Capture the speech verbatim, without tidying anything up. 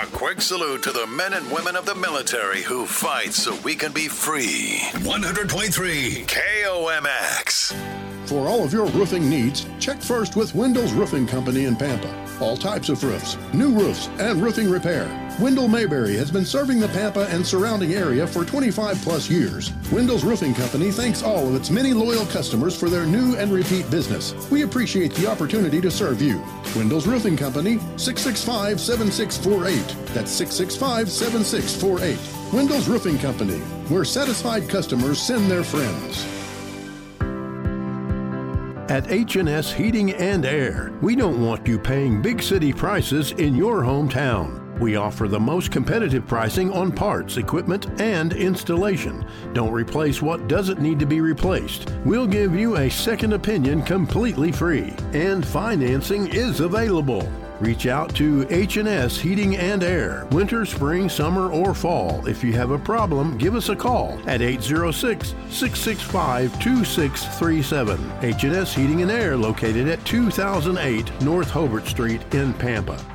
A quick salute to the men and women of the military who fight so we can be free. one hundred point three K O M X. For all of your roofing needs, check first with Wendell's Roofing Company in Pampa. All types of roofs, new roofs, and roofing repair. Wendell Mayberry has been serving the Pampa and surrounding area for twenty-five plus years. Wendell's Roofing Company thanks all of its many loyal customers for their new and repeat business. We appreciate the opportunity to serve you. Wendell's Roofing Company, six six five, seven six four eight. That's six six five, seven six four eight. Wendell's Roofing Company, where satisfied customers send their friends. At H and S Heating and Air, we don't want you paying big city prices in your hometown. We offer the most competitive pricing on parts, equipment, and installation. Don't replace what doesn't need to be replaced. We'll give you a second opinion completely free, and financing is available. Reach out to H and S Heating and Air, winter, spring, summer, or fall. If you have a problem, give us a call at eight zero six, six six five, two six three seven. H and S Heating and Air, located at two thousand eight North Hobart Street in Pampa.